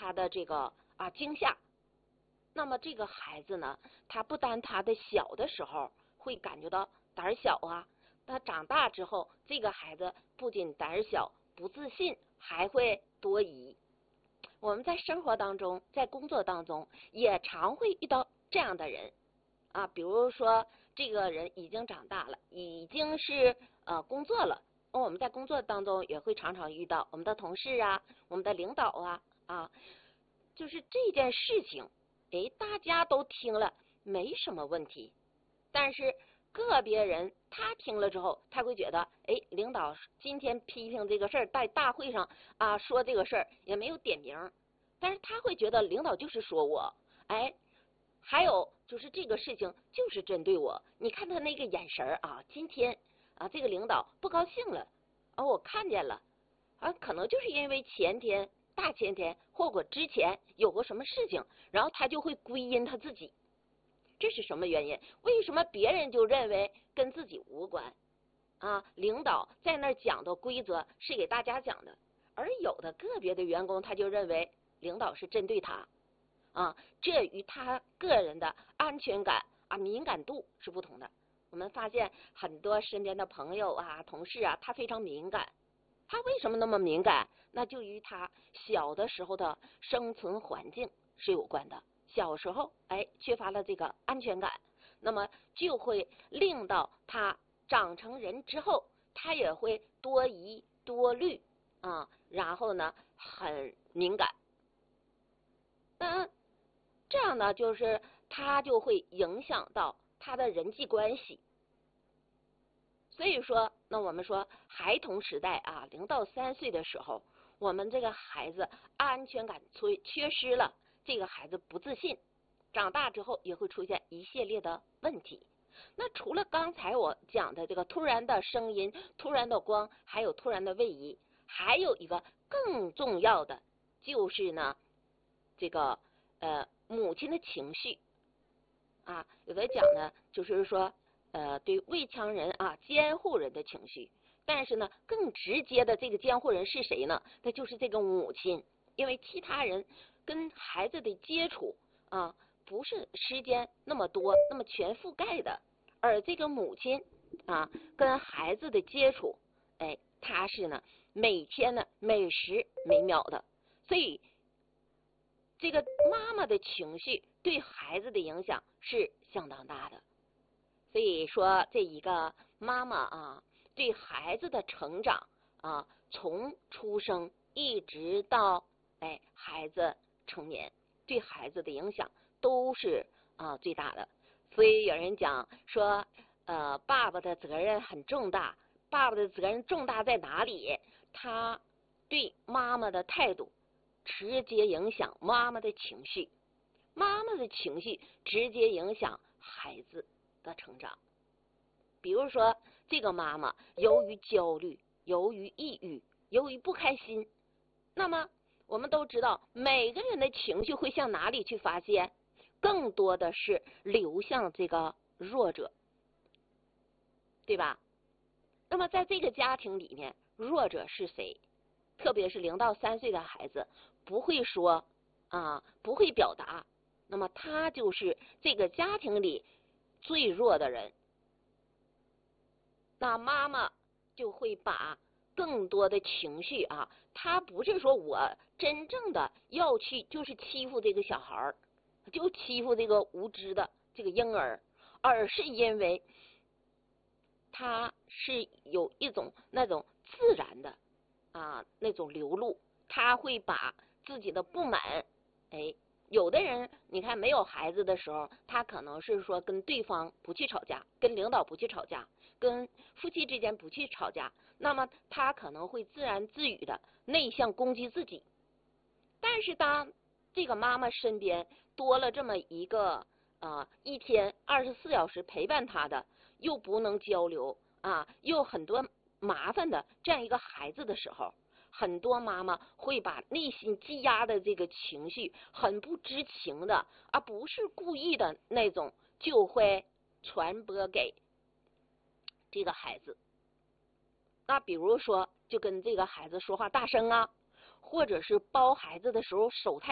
他的这个惊吓。那么这个孩子呢，他不单他的小的时候会感觉到胆小啊，他长大之后，这个孩子不仅胆小不自信，还会多疑。我们在生活当中，在工作当中也常会遇到这样的人比如说这个人已经长大了，已经是工作了，我们在工作当中也会常常遇到我们的同事我们的领导就是这件事情大家都听了没什么问题，但是个别人他听了之后，他会觉得领导今天批评这个事儿，在大会上说这个事儿也没有点名，但是他会觉得领导就是说我还有就是这个事情就是针对我，你看他那个眼神今天这个领导不高兴了我看见了可能就是因为前天大前天或者之前有过什么事情，然后他就会归因他自己，这是什么原因？为什么别人就认为跟自己无关领导在那儿讲的规则是给大家讲的，而有的个别的员工他就认为领导是针对他这与他个人的安全感敏感度是不同的。我们发现很多身边的朋友同事他非常敏感，他为什么那么敏感？那就与他小的时候的生存环境是有关的。小时候缺乏了这个安全感，那么就会令到他长成人之后，他也会多疑多虑然后呢很敏感。这样呢就是他就会影响到他的人际关系。所以说那我们说孩童时代0到3岁的时候，我们这个孩子安全感缺失了，这个孩子不自信，长大之后也会出现一系列的问题。那除了刚才我讲的这个突然的声音、突然的光，还有突然的位移，还有一个更重要的就是呢这个母亲的情绪有的讲呢就是说对魏强人监护人的情绪，但是呢更直接的这个监护人是谁呢？那就是这个母亲，因为其他人跟孩子的接触不是时间那么多那么全覆盖的，而这个母亲跟孩子的接触他是呢每天呢每时每秒的，所以这个妈妈的情绪对孩子的影响是相当大的。所以说这一个妈妈对孩子的成长从出生一直到孩子成年，对孩子的影响都是最大的。所以有人讲说爸爸的责任很重大，爸爸的责任重大在哪里？他对妈妈的态度直接影响妈妈的情绪，妈妈的情绪直接影响孩子的成长。比如说这个妈妈由于焦虑，由于抑郁，由于不开心，那么我们都知道每个人的情绪会向哪里去发泄？更多的是流向这个弱者，对吧？那么在这个家庭里面，弱者是谁？特别是0到3岁的孩子不会说不会表达，那么他就是这个家庭里最弱的人。那妈妈就会把更多的情绪他不是说我真正的要去就是欺负这个小孩就欺负这个无知的这个婴儿，而是因为他是有一种那种自然的那种流露，他会把自己的不满有的人你看没有孩子的时候，他可能是说跟对方不去吵架，跟领导不去吵架，跟夫妻之间不去吵架，那么他可能会自言自语的内向攻击自己。但是当这个妈妈身边多了这么一个一天24小时陪伴他的，又不能交流又很多麻烦的这样一个孩子的时候，很多妈妈会把内心积压的这个情绪很不知情的不是故意的那种，就会传播给这个孩子。那比如说就跟这个孩子说话大声或者是抱孩子的时候手太